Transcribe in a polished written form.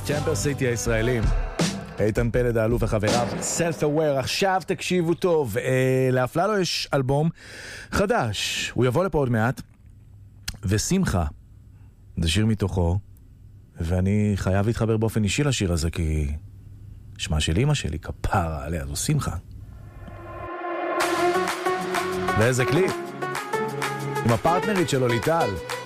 צ'מפר סיטי הישראלים, איתן פלד האלוף וחבריו, Self-Aware. עכשיו תקשיבו טוב, לאפללו יש אלבום חדש, הוא יבוא לפה עוד מעט, ושמחה, זה שיר מתוכו, ואני חייב להתחבר באופן אישי לשיר הזה, כי שמה של אמא שלי כפרה עליה, זו שמחה. ואיזה קליפ עם הפרטנרית שלו ליטל.